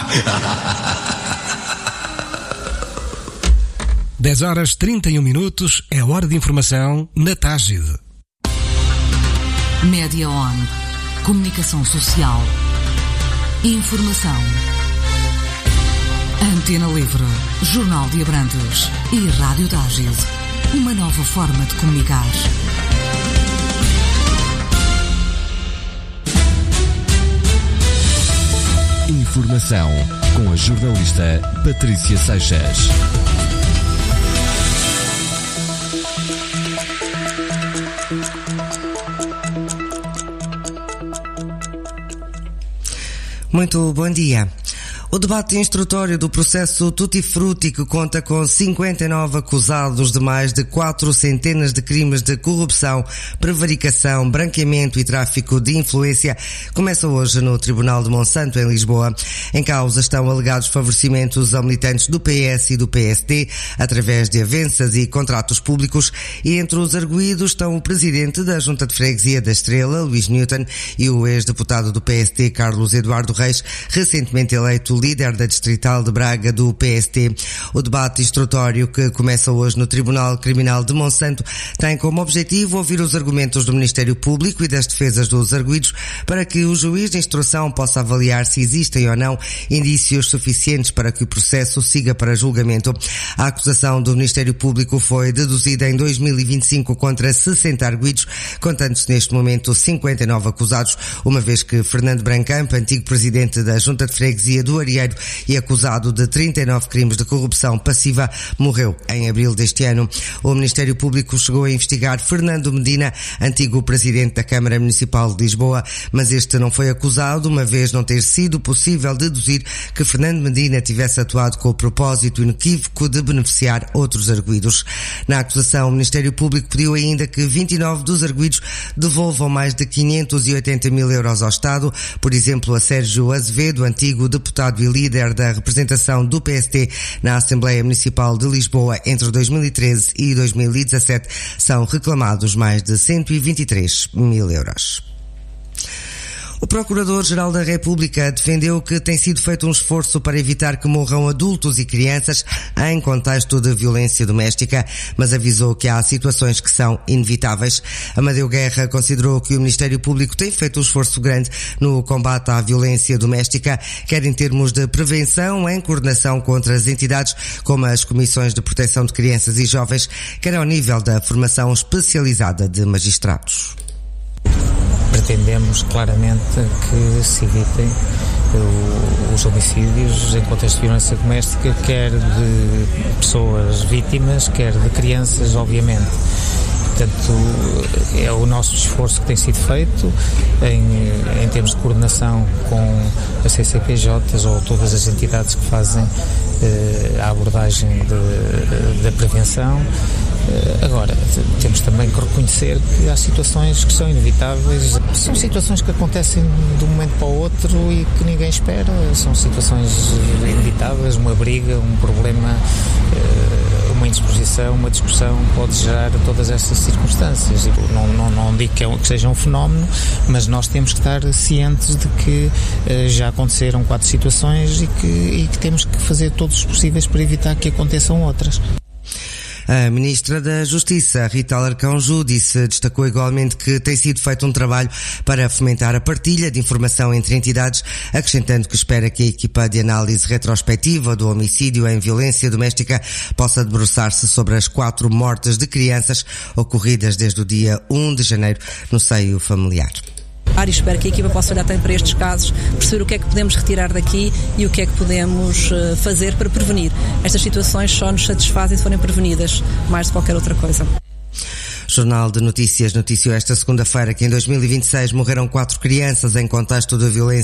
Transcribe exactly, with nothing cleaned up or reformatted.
dez horas trinta e um minutos é hora de informação na Tágide. Média On. Comunicação social. Informação. Antena Livre. Jornal de Abrantes. E Rádio Tágide. Uma nova forma de comunicar. Informação com a jornalista Patrícia Seixas. Muito bom dia. O debate instrutório do processo Tutti Frutti, que conta com cinquenta e nove acusados de mais de quatro centenas de crimes de corrupção, prevaricação, branqueamento e tráfico de influência, começa hoje no Tribunal de Monsanto, em Lisboa. Em causa estão alegados favorecimentos a militantes do P S e do P S D, através de avanças e contratos públicos, e entre os arguídos estão o presidente da Junta de Freguesia da Estrela, Luís Newton, e o ex-deputado do P S D, Carlos Eduardo Reis, recentemente eleito líder da Distrital de Braga do P S D. O debate instrutório, que começa hoje no Tribunal Criminal de Monsanto, tem como objetivo ouvir os argumentos do Ministério Público e das defesas dos arguidos para que o juiz de instrução possa avaliar se existem ou não indícios suficientes para que o processo siga para julgamento. A acusação do Ministério Público foi deduzida em dois mil e vinte e cinco contra sessenta arguidos, contando-se neste momento cinquenta e nove acusados, uma vez que Fernando Brancamp, antigo presidente da Junta de Freguesia do Arieiro e acusado de trinta e nove crimes de corrupção passiva, morreu em abril deste ano. O Ministério Público chegou a investigar Fernando Medina, antigo presidente da Câmara Municipal de Lisboa, mas este não foi acusado, uma vez não ter sido possível deduzir que Fernando Medina tivesse atuado com o propósito inequívoco de beneficiar outros arguidos. Na acusação, o Ministério Público pediu ainda que vinte e nove dos arguidos devolvam mais de quinhentos e oitenta mil euros ao Estado, por exemplo, a Sérgio Azevedo, antigo deputado e líder da representação do P S D na Assembleia Municipal de Lisboa entre dois mil e treze e dois mil e dezassete, são reclamados mais de cento e vinte e três mil euros. O Procurador-Geral da República defendeu que tem sido feito um esforço para evitar que morram adultos e crianças em contexto de violência doméstica, mas avisou que há situações que são inevitáveis. Amadeu Guerra considerou que o Ministério Público tem feito um esforço grande no combate à violência doméstica, quer em termos de prevenção, em coordenação com outras entidades, como as Comissões de Proteção de Crianças e Jovens, quer ao nível da formação especializada de magistrados. Pretendemos claramente que se evitem os homicídios em contexto de violência doméstica, quer de pessoas vítimas, quer de crianças, obviamente. Portanto, é o nosso esforço que tem sido feito em, em termos de coordenação com as C C P Js ou todas as entidades que fazem eh, a abordagem de, da prevenção. Agora, temos também que reconhecer que há situações que são inevitáveis. São situações que acontecem de um momento para o outro e que ninguém espera. São situações inevitáveis, uma briga, um problema, uma indisposição, uma discussão pode gerar todas essas circunstâncias. Não, não, não digo que, é, que seja um fenómeno, mas nós temos que estar cientes de que já aconteceram quatro situações e que, e que temos que fazer todos os possíveis para evitar que aconteçam outras. A Ministra da Justiça, Rita Alarcão-Ju, disse, destacou igualmente que tem sido feito um trabalho para fomentar a partilha de informação entre entidades, acrescentando que espera que a equipa de análise retrospectiva do homicídio em violência doméstica possa debruçar-se sobre as quatro mortes de crianças ocorridas desde o dia um de janeiro no seio familiar. E espero que a equipa possa olhar também para estes casos, perceber o que é que podemos retirar daqui e o que é que podemos fazer para prevenir. Estas situações só nos satisfazem se forem prevenidas, mais de qualquer outra coisa. Jornal de Notícias noticiou esta segunda-feira que em dois mil e vinte e seis morreram quatro crianças em contexto de violência